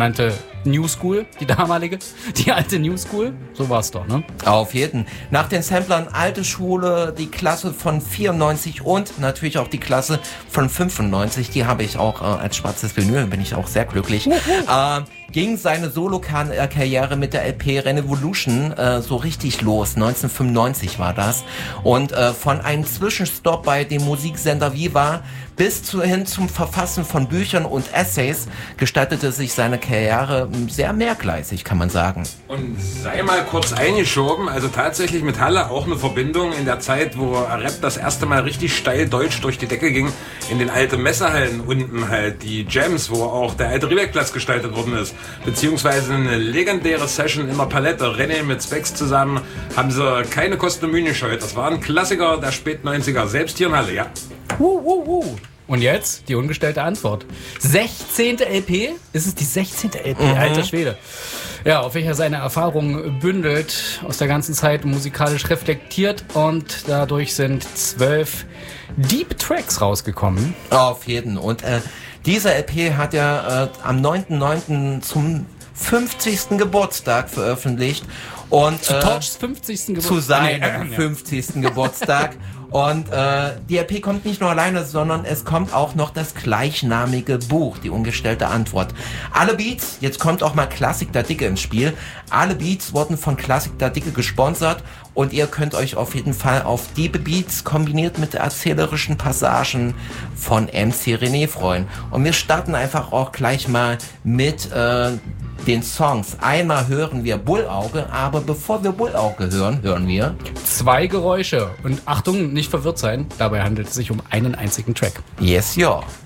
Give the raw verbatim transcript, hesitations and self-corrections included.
sogenannte New School, die damalige, die alte New School. So war es doch, ne? Auf jeden. Nach den Samplern alte Schule, die Klasse von vierundneunzig und natürlich auch die Klasse von fünfundneunzig, die habe ich auch äh, als schwarzes Vinyl, bin ich auch sehr glücklich. äh, ging seine Solo-Karriere mit der L P Revolution äh, so richtig los. neunzehnhundertfünfundneunzig war das. Und äh, von einem Zwischenstopp bei dem Musiksender Viva bis zu, hin zum Verfassen von Büchern und Essays gestaltete sich seine Karriere sehr mehrgleisig, kann man sagen. Und sei mal kurz eingeschoben, also tatsächlich mit Halle auch eine Verbindung in der Zeit, wo Rap das erste Mal richtig steil deutsch durch die Decke ging, in den alten Messehallen unten halt, die Jams, wo auch der alte Riebeckplatz gestaltet worden ist, beziehungsweise eine legendäre Session in der Palette, René mit Specs zusammen, haben sie keine Kosten und Mühen gescheut. Das war ein Klassiker der Spätneunziger, selbst hier in Halle, ja. Uh, uh, uh. Und jetzt die ungestellte Antwort. sechzehnte L P? Ist es die sechzehnte L P? Mhm. Alter Schwede. Ja, auf welcher seine Erfahrungen bündelt, aus der ganzen Zeit musikalisch reflektiert und dadurch sind zwölf Deep Tracks rausgekommen. Auf jeden. Und äh, diese L P hat er äh, am neunten neunten zum fünfzigsten Geburtstag veröffentlicht. Und, zu äh, Torchs fünfzigsten Geburtstag. Zu seinem nee, fünfzigsten Geburtstag. Und äh, die L P kommt nicht nur alleine, sondern es kommt auch noch das gleichnamige Buch, die ungestellte Antwort. Alle Beats, jetzt kommt auch mal Klassik der Dicke ins Spiel, alle Beats wurden von Klassik der Dicke gesponsert und ihr könnt euch auf jeden Fall auf die Beats kombiniert mit erzählerischen Passagen von M C René freuen. Und wir starten einfach auch gleich mal mit äh, den Songs. Einmal hören wir Bullauge, aber bevor wir Bullauge hören, hören wir zwei Geräusche. Und Achtung, nicht verwirrt sein, dabei handelt es sich um einen einzigen Track. Yes, ja.